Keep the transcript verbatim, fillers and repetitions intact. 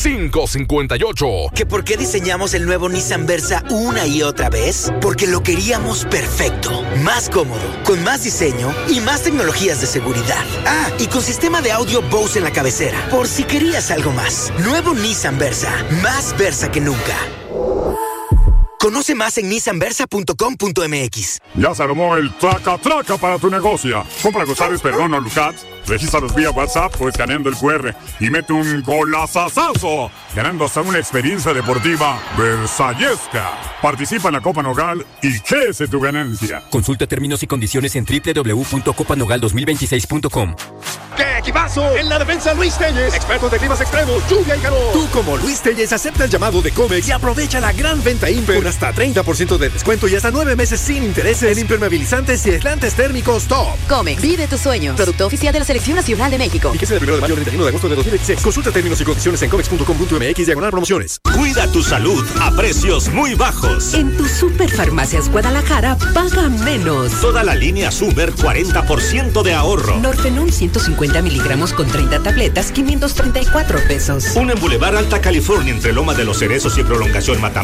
cinco cinco ocho. ¿Que por qué diseñamos el nuevo Nissan Versa una y otra vez? Porque lo queríamos perfecto, más cómodo, con más diseño y más tecnologías de seguridad. Ah, y con sistema de audio Bose en la cabecera, por si querías algo más. Nuevo Nissan Versa, más Versa que nunca. Conoce más en nissan versa punto com punto m x. Ya se armó el traca traca para tu negocio. Compra González Perdón o Lucas, regístralos vía WhatsApp o escaneando el cu erre y mete un golazazazo, ganando hasta una experiencia deportiva versallesca. Participa en la Copa Nogal y crece tu ganancia. Consulta términos y condiciones en doble u doble u doble u punto copa nogal dos mil veintiséis punto com. ¡Qué equipazo! En la defensa Luis Telles, expertos de climas extremos, lluvia y calor. Tú como Luis Telles acepta el llamado de Comex y aprovecha la gran venta Imper con hasta treinta por ciento de descuento y hasta nueve meses sin intereses en impermeabilizantes y aislantes térmicos top. Comex, vive tus sueños. Producto oficial de la Selección Nacional de México. Fíjese del primero de mayo al treinta y uno de agosto de dos mil veintiséis. Consulta términos y condiciones en comex punto com punto m x diagonal promociones. Cuida tu salud a precios muy bajos. En tu Superfarmacias Guadalajara paga menos. Toda la línea Super, cuarenta por ciento de ahorro. Norfenón ciento cincuenta miligramos con treinta tabletas, quinientos treinta y cuatro pesos. Un en Boulevard Alta California entre Loma de los Cerezos y Prolongación Matamoros.